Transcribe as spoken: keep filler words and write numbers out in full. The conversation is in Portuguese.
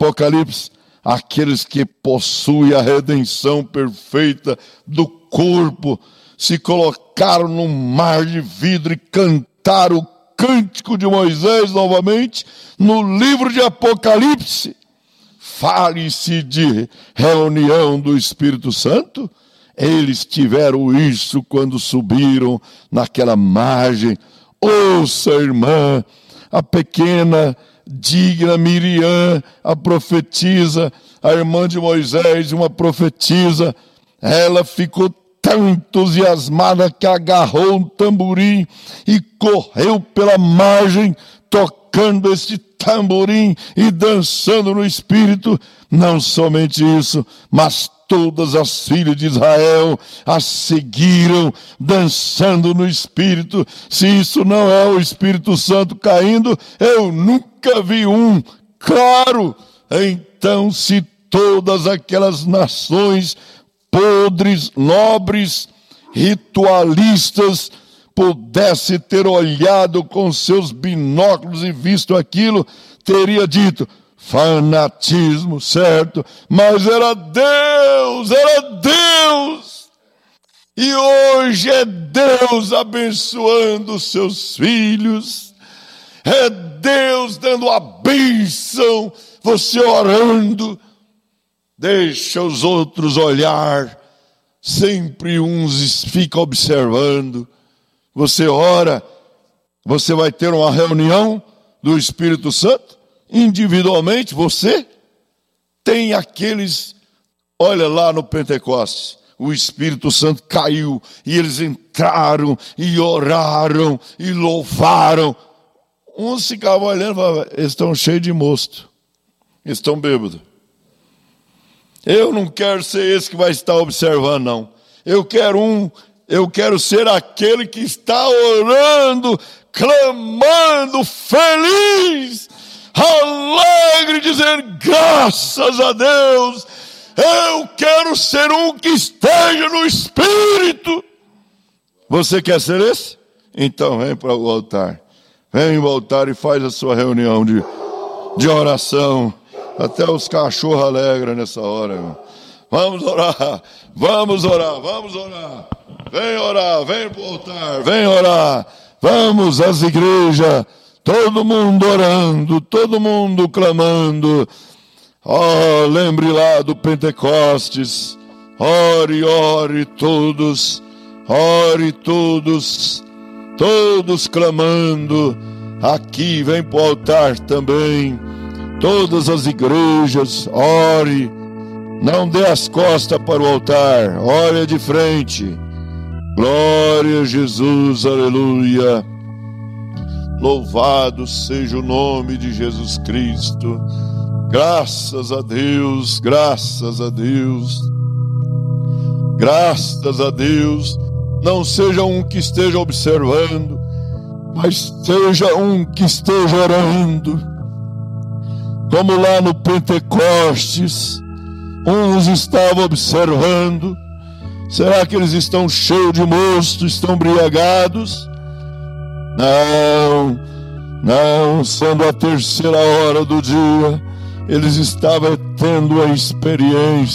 Apocalipse, aqueles que possuem a redenção perfeita do corpo, se colocaram num mar de vidro e cantaram o cântico de Moisés novamente, no livro de Apocalipse, fale-se de reunião do Espírito Santo. Eles tiveram isso quando subiram naquela margem. Ouça, irmã, a pequena, digna Miriam, a profetisa, a irmã de Moisés, uma profetisa, ela ficou tão entusiasmada que agarrou um tamborim e correu pela margem, tocando este tamborim e dançando no Espírito. Não somente isso, mas todas as filhas de Israel a seguiram, dançando no Espírito. Se isso não é o Espírito Santo caindo, eu nunca vi um. Claro, então se todas aquelas nações podres, nobres, ritualistas, pudesse ter olhado com seus binóculos e visto aquilo, teria dito: fanatismo, certo? Mas era Deus, era Deus. E hoje é Deus abençoando os seus filhos, é Deus dando a bênção, você orando. Deixa os outros olhar, sempre uns ficam observando. Você ora, você vai ter uma reunião do Espírito Santo, individualmente, você tem aqueles, olha lá no Pentecostes, o Espírito Santo caiu, e eles entraram, e oraram, e louvaram. Uns ficavam olhando e falavam: eles estão cheios de mosto, eles estão bêbados. Eu não quero ser esse que vai estar observando, não. Eu quero um, eu quero ser aquele que está orando, clamando, feliz, alegre, dizendo: graças a Deus. Eu quero ser um que esteja no Espírito. Você quer ser esse? Então vem para o altar. Vem para o altar e faz a sua reunião de, de oração. Até os cachorros alegram nessa hora, irmão. Vamos orar, vamos orar, vamos orar. Vem orar, vem para o altar, vem orar. Vamos às igrejas, todo mundo orando, todo mundo clamando. Oh, lembre lá do Pentecostes. Ore, ore todos, ore todos, todos clamando. Aqui vem para o altar também. Todas as igrejas, ore, não dê as costas para o altar, olhe de frente. Glória a Jesus, aleluia. Louvado seja o nome de Jesus Cristo. Graças a Deus, graças a Deus, graças a Deus. Não seja um que esteja observando, mas seja um que esteja orando. Como lá no Pentecostes, uns estavam observando. Será que eles estão cheios de mosto, estão embriagados? Não, não, sendo a terceira hora do dia, eles estavam tendo a experiência